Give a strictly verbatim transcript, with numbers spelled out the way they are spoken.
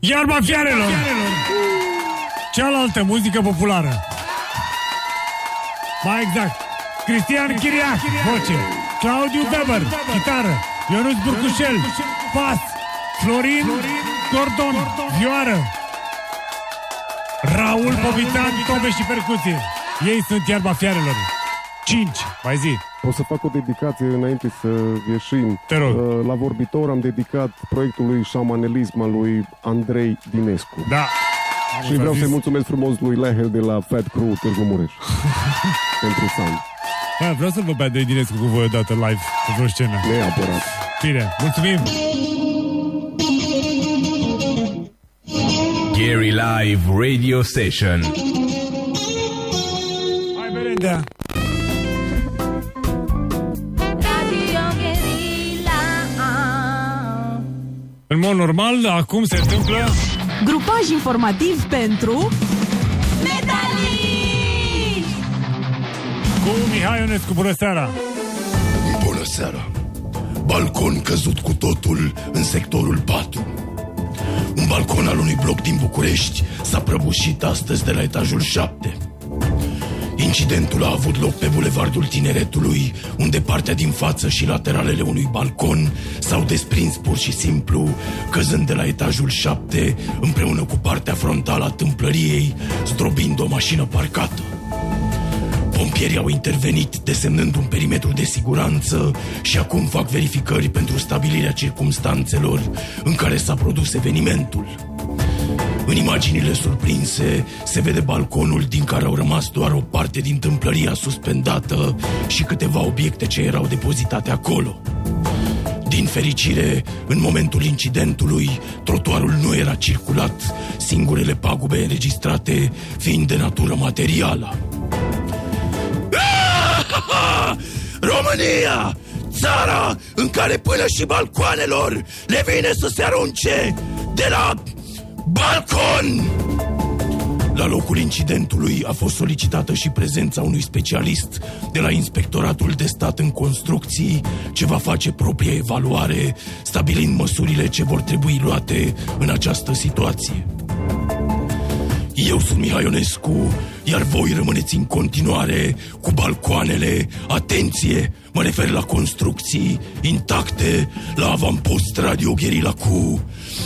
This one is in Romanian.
Iarba fiarelor. Cealaltă muzică populară. Mai exact, Cristian Chiriac, voce, Claudiu Weber, chitară, Ionuț Burcușel, bas, Florin Gordon, vioară, Raul Povitan, tobe și percuție. Ei sunt Iarba fiarelor. Cinci, mai zi. O să fac o dedicație înainte să ieșim. Te rog. La vorbitor am dedicat proiectului Șamanelism al lui Andrei Dinescu. Da. Și vreau să-i mulțumesc frumos lui Lehel de la Fat Crew Târgu Mureș pentru sound. Ha, vreau să vă pe Andrei Dinescu cu voi odată live pe vreo scenă. Neapărat. Bine, mulțumim. Gary Live Radio Session. Hai, merendea. În mod normal, acum se întâmplă grupaj informativ pentru Metaliști cu Mihai Ionescu. Bună seara! Bună seara! Balcon căzut cu totul în sectorul patru. Un balcon al unui bloc din București s-a prăbușit astăzi de la etajul șapte. Incidentul a avut loc pe Bulevardul Tineretului, unde partea din față și lateralele unui balcon s-au desprins pur și simplu, căzând de la etajul șapte împreună cu partea frontală a tâmplăriei, zdrobind o mașină parcată. Pompierii au intervenit desemnând un perimetru de siguranță și acum fac verificări pentru stabilirea circumstanțelor în care s-a produs evenimentul. În imaginile surprinse se vede balconul din care au rămas doar o parte din tâmplăria suspendată și câteva obiecte ce erau depozitate acolo. Din fericire, în momentul incidentului, trotuarul nu era circulat, singurele pagube înregistrate fiind de natură materială. România! Țara în care până și balcoanelor le vine să se arunce de la balcon! La locul incidentului a fost solicitată și prezența unui specialist de la Inspectoratul de Stat în Construcții, ce va face propria evaluare, stabilind măsurile ce vor trebui luate în această situație. Eu sunt Mihai Ionescu, iar voi rămâneți în continuare cu balcoanele, atenție, mă refer la construcții, intacte, la avampost Radio Guerilla cu